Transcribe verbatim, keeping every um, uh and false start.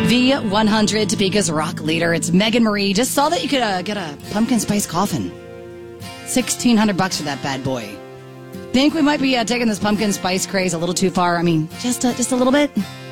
V one hundred, Topeka's rock leader. It's Megan Marie. Just saw that you could uh, get a pumpkin spice coffin. sixteen hundred bucks for that bad boy. Think we might be uh, taking this pumpkin spice craze a little too far? I mean, just, uh, just a little bit?